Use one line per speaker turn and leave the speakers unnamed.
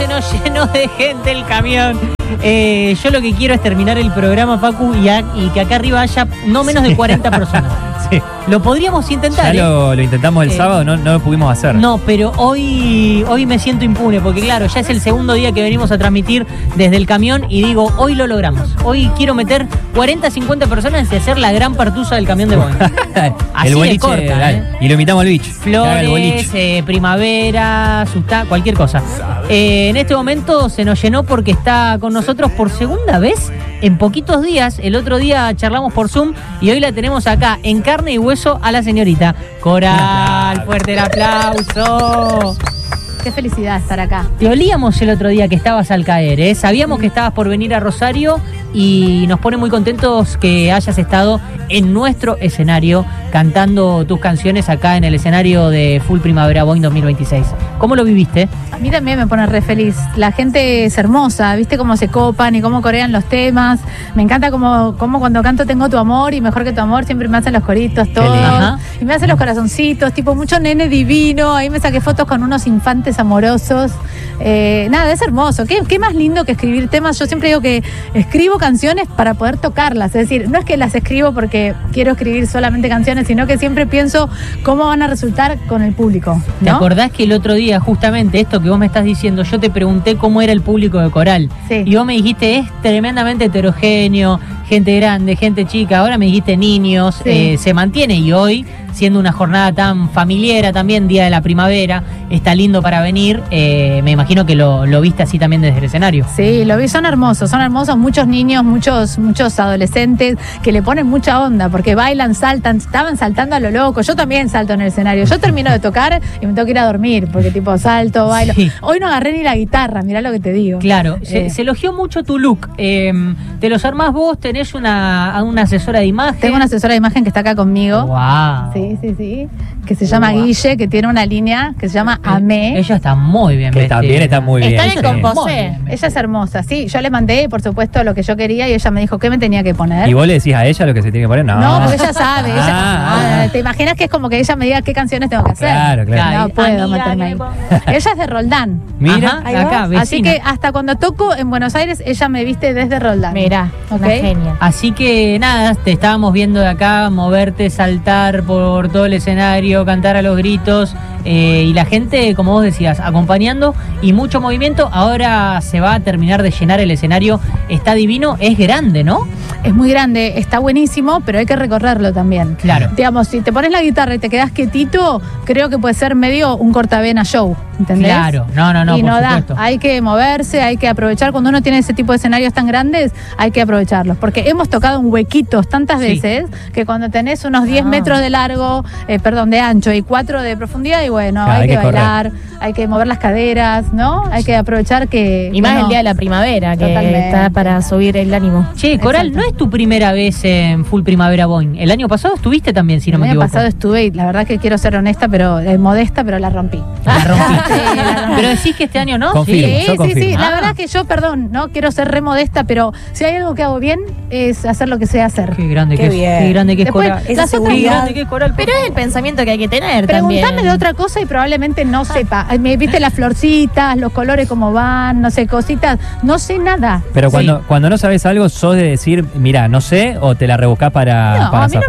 se nos llenó de gente el camión. Yo lo que quiero es terminar el programa, Facu, y que acá arriba haya no menos de 40 personas.
Sí.
Lo podríamos intentar.
Ya lo intentamos el sábado, no lo pudimos hacer.
No, pero hoy me siento impune, porque claro, ya es el segundo día que venimos a transmitir desde el camión y digo, hoy lo logramos. Hoy quiero meter 40, 50 personas y hacer la gran partusa del camión de Boeing. Así
el boliche,
de corta,
y lo invitamos al bicho.
Flores, primavera, cualquier cosa. En este momento se nos llenó porque está con nosotros por segunda vez en poquitos días. El otro día charlamos por Zoom y hoy la tenemos acá en carne y hueso a la señorita Coral. Fuerte el aplauso.
Qué felicidad estar acá.
Te olíamos el otro día que estabas al caer, ¿eh? Sabíamos que estabas por venir a Rosario y nos pone muy contentos que hayas estado en nuestro escenario cantando tus canciones acá en el escenario de Full Primavera Boeing 2026. ¿Cómo lo viviste?
A mí también me pone re feliz. La gente es hermosa, ¿viste cómo se copan y cómo corean los temas? Me encanta cómo cuando canto Tengo tu amor y Mejor que tu amor siempre me hacen los coritos todos.
Ajá.
Y me hacen los corazoncitos, tipo mucho nene divino. Ahí me saqué fotos con unos infantes amorosos. Nada, es hermoso. ¿Qué más lindo que escribir temas? Yo siempre digo que escribo canciones para poder tocarlas. Es decir, no es que las escribo porque quiero escribir solamente canciones, sino que siempre pienso cómo van a resultar con el público, ¿no?
¿Te acordás que el otro día, justamente esto que vos me estás diciendo, yo te pregunté cómo era el público de Coral?
Sí.
Y vos me dijiste, es tremendamente heterogéneo, gente grande, gente chica. Ahora me dijiste niños.
Sí.
Se mantiene, y hoy, siendo una jornada tan familiar también, Día de la Primavera, está lindo para venir. Me imagino que lo viste así también desde el escenario.
Sí, lo vi, son hermosos, muchos niños, muchos adolescentes que le ponen mucha onda, porque bailan, saltan, estaban saltando a lo loco. Yo también salto en el escenario. Yo termino de tocar y me tengo que ir a dormir, porque tipo salto, bailo.
Sí.
Hoy no agarré ni la guitarra, mirá lo que te digo.
Claro, se elogió mucho tu look. ¿Te los armás vos? ¿Tenés una asesora de imagen?
Tengo una asesora de imagen que está acá conmigo.
Wow.
Sí, que se llama Guille, que tiene una línea que se llama Amé.
Ella está muy bien
Que
vestida.
también está muy bien.
Está en
sí.
el
Muy
composé.
bien.
Ella es hermosa, sí. Yo le mandé, por supuesto, lo que yo quería y ella me dijo qué me tenía que poner.
¿Y vos le decís a ella lo que se tiene que poner?
No, porque ella sabe.
Ah.
¿Te imaginas que es como que ella me diga qué canciones tengo que hacer?
Claro.
No puedo
Amiga,
meterme ahí.
que me pongo.
Ella es de Roldán.
Mira,
Ajá,
Ahí va.
acá, vecina.
Así que hasta cuando toco en Buenos Aires, ella me viste desde Roldán.
Mirá,
¿Ok?
una genia.
Así que nada, te estábamos viendo de acá moverte, saltar por todo el escenario, cantar a los gritos, y la gente, como vos decías, acompañando y mucho movimiento. Ahora se va a terminar de llenar el escenario. Está divino, es grande, ¿no?
Es muy grande, está buenísimo, pero hay que recorrerlo también.
Claro.
Digamos, si te pones la guitarra y te quedas quietito, creo que puede ser medio un cortavena show, ¿entendés?
Claro, no,
y
por
no
supuesto.
da, hay que moverse, hay que aprovechar. Cuando uno tiene ese tipo de escenarios tan grandes, hay que aprovecharlos, porque hemos tocado en huequitos tantas
Sí.
veces que cuando tenés unos 10 metros de largo, de ancho y 4 de profundidad, y bueno,
Claro,
hay que
correr.
bailar, hay que mover las caderas, ¿no? Hay que aprovechar que...
Y más
bueno,
el día de la primavera, que
Totalmente.
está para subir el ánimo.
Che, Coral,
Exacto.
no es tu primera vez en Full Primavera Boeing. El año pasado estuviste también, si no
el
me
año
equivoco.
pasado estuve y la verdad que quiero ser honesta, pero modesta, pero la rompí.
La rompiste.
Sí, la rompí.
Pero decís que este año no.
Confirmo.
Sí,
yo
sí,
confirmo.
sí.
Ah.
La verdad que yo, perdón, no quiero ser re modesta, pero si hay algo que hago bien es hacer lo que sé hacer.
Qué grande
Qué
que es.
bien.
Qué grande que es
Después,
Coral.
esa
Qué
seguridad.
grande que es Coral.
Pero es el pensamiento que hay que tener también.
Preguntame de otra cosa y probablemente no sepa. Me viste las florcitas, los colores cómo van, no sé, cositas. No sé nada.
Pero
Sí.
cuando no sabes algo, sos de decir, mira, no sé, o te la rebuscás para
No, a mí no
zafar.